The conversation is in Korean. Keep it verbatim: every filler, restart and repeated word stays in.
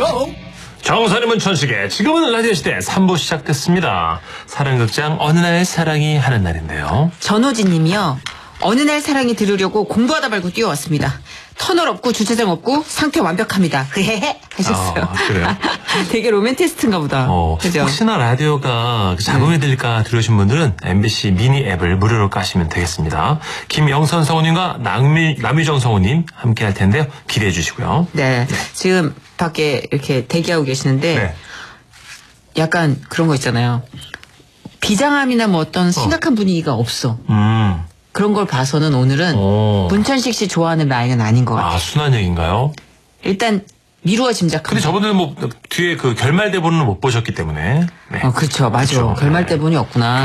쇼. 정선의 문천식의 지금은 라디오 시대 삼 부 시작됐습니다. 사랑극장 어느 날 사랑이 하는 날인데요. 전호진 님이요. 어느 날 사랑이 들으려고 공부하다 말고 뛰어왔습니다. 터널 없고 주차장 없고 상태 완벽합니다. 헤헤헤 하셨어요. 아, 그래요? 되게 로맨티스트인가 보다. 어, 그죠? 혹시나 라디오가 자동이 들릴까 들으신 분들은 엠비씨 미니 앱을 무료로 까시면 되겠습니다. 김영선 성우님과 남미, 남유정 성우님 함께 할 텐데요. 기대해 주시고요. 네. 지금 밖에 이렇게 대기하고 계시는데 네. 약간 그런 거 있잖아요. 비장함이나 뭐 어떤 심각한 분위기가 없어. 음. 그런 걸 봐서는 오늘은 오. 문천식 씨 좋아하는 라인은 아닌 것 같아요. 아, 순한 얘기인가요? 일단 미루어 짐작합니다. 근데 저분들은 뭐 뒤에 그 결말 대본은 못 보셨기 때문에. 네. 어, 그렇죠. 맞아. 그렇죠. 결말 네. 대본이 없구나.